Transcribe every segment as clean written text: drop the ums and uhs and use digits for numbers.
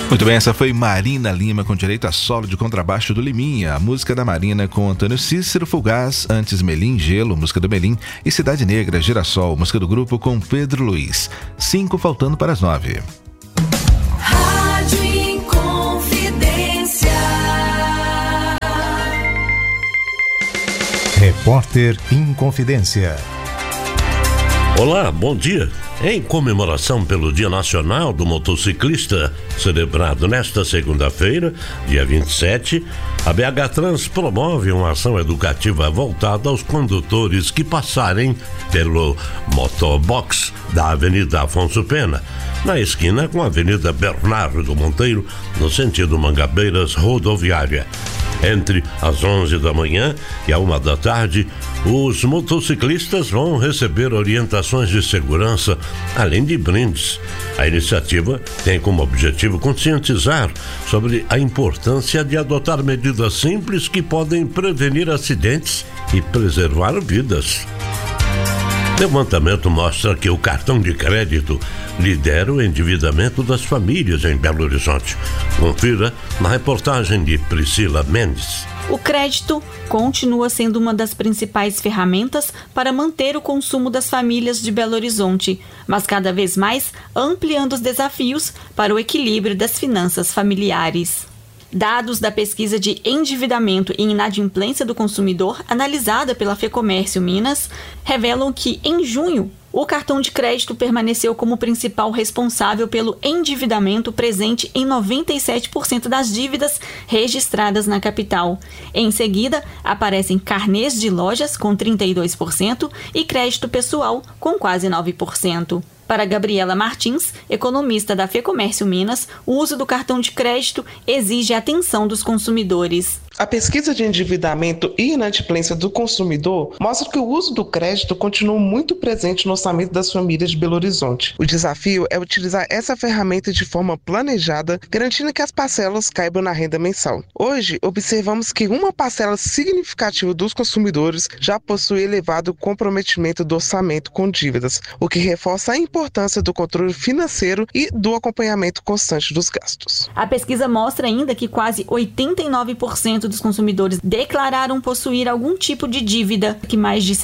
Muito bem, essa foi Marina Lima com direito a solo de contrabaixo do Liminha, a música da Marina com Antônio Cícero, Fugaz, antes Melim, Gelo, música do Melim, e Cidade Negra, Girassol, música do grupo com Pedro Luiz. 5 faltando para as 9. Rádio Inconfidência. Repórter Inconfidência. Olá, bom dia. Em comemoração pelo Dia Nacional do Motociclista, celebrado nesta segunda-feira, dia 27, a BH Trans promove uma ação educativa voltada aos condutores que passarem pelo motobox da Avenida Afonso Pena, na esquina com a Avenida Bernardo Monteiro, no sentido Mangabeiras Rodoviária. Entre as 11 da manhã e a 1 da tarde, os motociclistas vão receber orientações de segurança, além de brindes. A iniciativa tem como objetivo conscientizar sobre a importância de adotar medidas simples que podem prevenir acidentes e preservar vidas. Levantamento mostra que o cartão de crédito lidera o endividamento das famílias em Belo Horizonte. Confira na reportagem de Priscila Mendes. O crédito continua sendo uma das principais ferramentas para manter o consumo das famílias de Belo Horizonte, mas cada vez mais ampliando os desafios para o equilíbrio das finanças familiares. Dados da pesquisa de endividamento e inadimplência do consumidor, analisada pela Fecomércio Minas, revelam que, em junho, o cartão de crédito permaneceu como principal responsável pelo endividamento presente em 97% das dívidas registradas na capital. Em seguida, aparecem carnês de lojas com 32% e crédito pessoal com quase 9%. Para Gabriela Martins, economista da Fecomércio Minas, o uso do cartão de crédito exige a atenção dos consumidores. A pesquisa de endividamento e inadimplência do consumidor mostra que o uso do crédito continua muito presente no orçamento das famílias de Belo Horizonte. O desafio é utilizar essa ferramenta de forma planejada, garantindo que as parcelas caibam na renda mensal. Hoje, observamos que uma parcela significativa dos consumidores já possui elevado comprometimento do orçamento com dívidas, o que reforça a importância do controle financeiro e do acompanhamento constante dos gastos. A pesquisa mostra ainda que quase 89% dos consumidores declararam possuir algum tipo de dívida, que mais de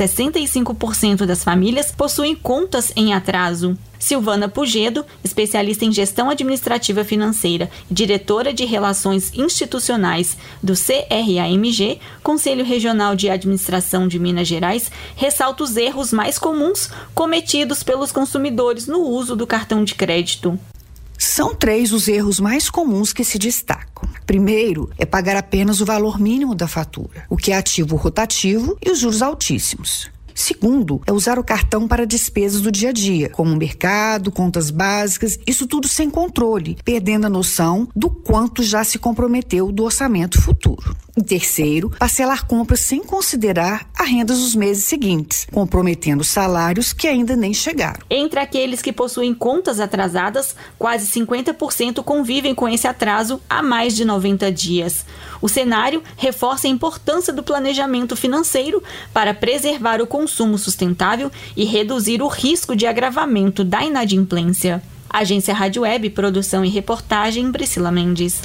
65% das famílias possuem contas em atraso. Silvana Pugedo, especialista em gestão administrativa financeira e diretora de relações institucionais do CRAMG, Conselho Regional de Administração de Minas Gerais, ressalta os erros mais comuns cometidos pelos consumidores no uso do cartão de crédito. São 3 os erros mais comuns que se destacam. Primeiro, é pagar apenas o valor mínimo da fatura, o que é ativo rotativo e os juros altíssimos. Segundo, é usar o cartão para despesas do dia a dia, como mercado, contas básicas, isso tudo sem controle, perdendo a noção do quanto já se comprometeu do orçamento futuro. E terceiro, parcelar compras sem considerar a renda dos meses seguintes, comprometendo salários que ainda nem chegaram. Entre aqueles que possuem contas atrasadas, quase 50% convivem com esse atraso há mais de 90 dias. O cenário reforça a importância do planejamento financeiro para preservar o consumo sustentável e reduzir o risco de agravamento da inadimplência. Agência Rádio Web, produção e reportagem, Priscila Mendes.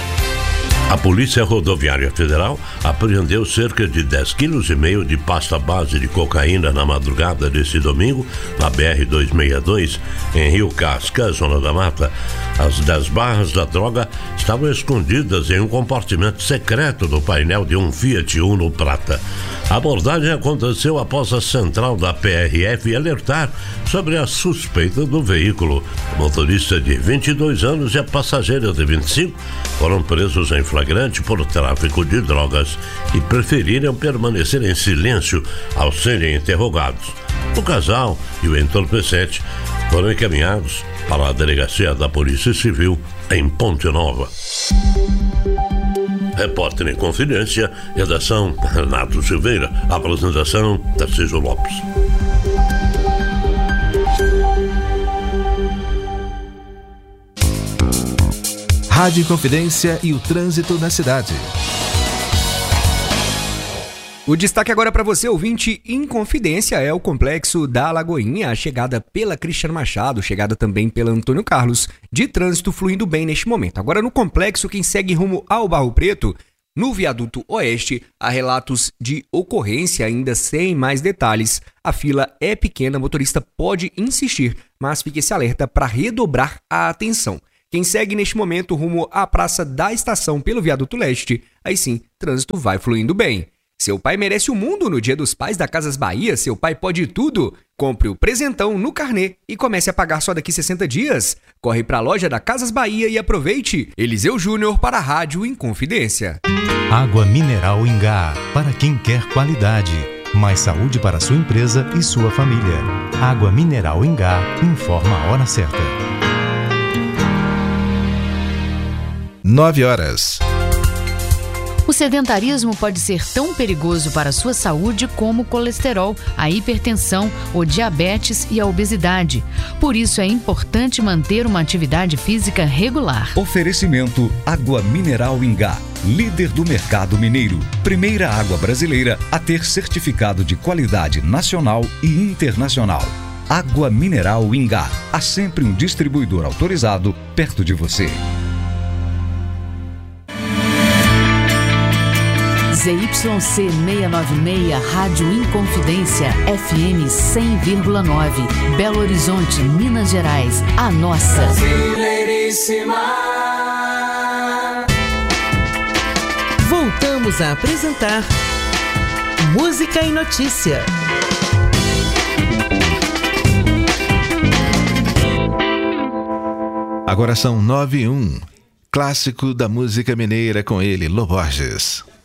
A Polícia Rodoviária Federal apreendeu cerca de 10,5 kg de pasta base de cocaína na madrugada desse domingo, na BR-262, em Rio Casca, Zona da Mata. As 10 barras da droga estavam escondidas em um compartimento secreto do painel de um Fiat Uno prata. A abordagem aconteceu após a central da PRF alertar sobre a suspeita do veículo. O motorista de 22 anos e a passageira de 25 foram presos em flagrante por tráfico de drogas e preferiram permanecer em silêncio ao serem interrogados. O casal e o entorpecente foram encaminhados para a delegacia da Polícia Civil em Ponte Nova. Repórter em Confidência, redação Renato Silveira, apresentação Tarcísio Lopes. Rádio Confidência e o trânsito na cidade. O destaque agora para você, ouvinte, em Confidência, é o Complexo da Lagoinha, a chegada pela Cristiano Machado, chegada também pela Antônio Carlos, de trânsito fluindo bem neste momento. Agora no Complexo, quem segue rumo ao Barro Preto, no Viaduto Oeste, há relatos de ocorrência ainda sem mais detalhes. A fila é pequena, motorista pode insistir, mas fique esse alerta para redobrar a atenção. Quem segue neste momento rumo à Praça da Estação pelo Viaduto Leste, aí sim, trânsito vai fluindo bem. Seu pai merece o mundo no Dia dos Pais da Casas Bahia. Seu pai pode tudo. Compre o presentão no carnê e comece a pagar só daqui 60 dias. Corre para a loja da Casas Bahia e aproveite. Eliseu Júnior para a Rádio Inconfidência. Água mineral Ingá, para quem quer qualidade. Mais saúde para sua empresa e sua família. Água mineral Ingá, informa a hora certa. 9h. O sedentarismo pode ser tão perigoso para a sua saúde como o colesterol, a hipertensão, o diabetes e a obesidade. Por isso é importante manter uma atividade física regular. Oferecimento Água Mineral Ingá, líder do mercado mineiro. Primeira água brasileira a ter certificado de qualidade nacional e internacional. Água Mineral Ingá. Há sempre um distribuidor autorizado perto de você. ZYC 696, Rádio Inconfidência, FM 100,9, Belo Horizonte, Minas Gerais, a nossa. Brasileiríssima. Voltamos a apresentar Música e Notícia. Agora são 9h01. Clássico da música mineira com ele, Lô Borges.